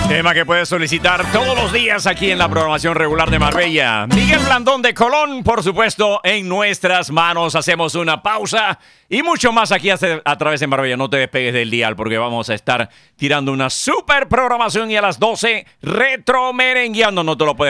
Tema que puedes solicitar todos los días aquí en la programación regular de Marbella. Miguel Blandón de Colón, por supuesto, en nuestras manos. Hacemos una pausa y mucho más aquí a través de Marbella. No te despegues del dial porque vamos a estar tirando una super programación y a las 12 retro merengueando. No te lo puedes